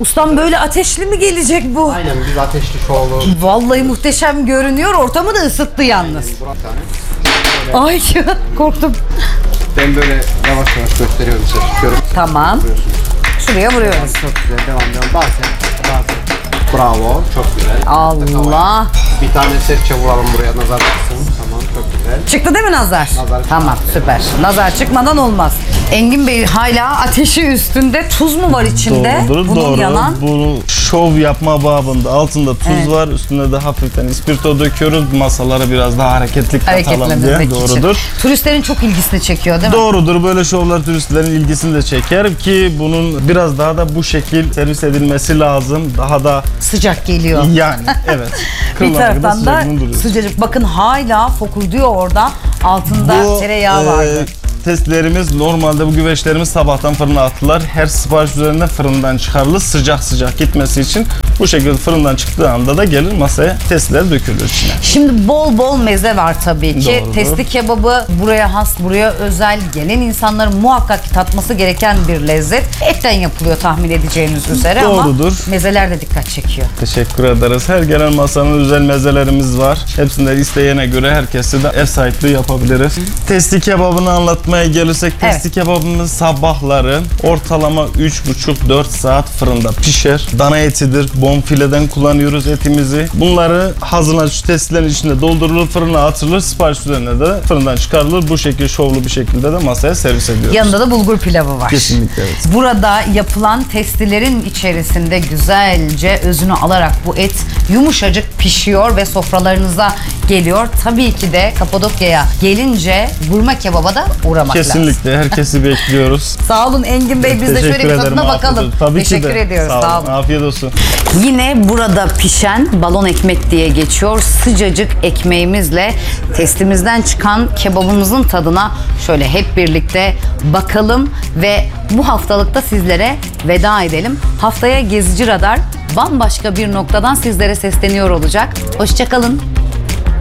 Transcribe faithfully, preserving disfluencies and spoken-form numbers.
Ustam böyle ateşli mi gelecek bu? Aynen biz ateşli şovlu. Vallahi muhteşem görünüyor. Ortamı da ısıttı yalnız. Aynen, Ay korktum. ben böyle yavaş yavaş gösteriyorum size, tutuyorum. Tamam. Şuraya vuruyoruz. Çok güzel, devam devam. Bazen, bazen. Bravo, çok güzel. Allah. Bir tane serçe vuralım buraya, nazar çıksın. Tamam, çok güzel. Çıktı değil mi nazar? Nazar Tamam, çıktı. süper. Nazar çıkmadan olmaz. Engin Bey hala ateşi üstünde. Tuz mu var içinde? Doğrudur, Bunun doğru. yanan. Bu şov yapma babında altında tuz Evet. var, üstünde de hafiften ispirto döküyoruz. Masalara biraz daha hareketli katalım diye. Hareketlendirmek için. Doğrudur. Turistlerin çok ilgisini çekiyor değil mi? Doğrudur. Böyle şovlar turistlerin ilgisini de çeker ki bunun biraz daha da bu şekil servis edilmesi lazım. Daha da Sıcak geliyor. yani evet. Bir Kırlangıda taraftan da sıcak duruyor. sıcacık. Bakın hala fokurduyor orada. Altında Bu, tereyağı e, vardı. testlerimiz normalde bu güveçlerimiz sabahtan fırına attılar. Her sipariş üzerinde fırından çıkarılır. Sıcak sıcak gitmesi için bu şekilde fırından çıktığı anda da gelir masaya testler dökülür içine. Şimdi bol bol meze var tabii ki. Doğrudur. Testi kebabı buraya has, buraya özel. Gelen insanların muhakkak tatması gereken bir lezzet. Etten yapılıyor tahmin edeceğiniz üzere Doğrudur. ama mezeler de dikkat çekiyor. Teşekkür ederiz. Her gelen masanın özel mezelerimiz var. Hepsinde isteyene göre herkesi de ev sahipliği yapabiliriz. Testi kebabını anlatmaya gelirsek, Evet. testi kebabımız sabahları ortalama üç buçuk dört saat fırında pişer. Dana etidir. Bonfileden kullanıyoruz etimizi. Bunları hazırlanır, şu testilerin içinde doldurulur, fırına atılır. Sipariş üzerine de fırından çıkarılır. Bu şekilde şovlu bir şekilde de masaya servis ediyoruz. Yanında da bulgur pilavı var. Kesinlikle evet. Burada yapılan testilerin içerisinde güzelce özünü alarak bu et yumuşacık pişiyor ve sofralarınıza geliyor. Tabii ki de Kapadokya'ya gelince gurme kebaba da uğramak lazım. Kesinlikle. Herkesi bekliyoruz. Sağ olun Engin Bey. Biz de Teşekkür şöyle bir ederim, tadına afiyet bakalım. olsun. Tabii Teşekkür ki de. ediyoruz. Sağ olun. Afiyet olsun. Yine burada pişen balon ekmek diye geçiyor. Sıcacık ekmeğimizle testimizden çıkan kebabımızın tadına şöyle hep birlikte bakalım ve bu haftalıkta sizlere veda edelim. Haftaya Gezici Radar bambaşka bir noktadan sizlere sesleniyor olacak. Hoşça kalın.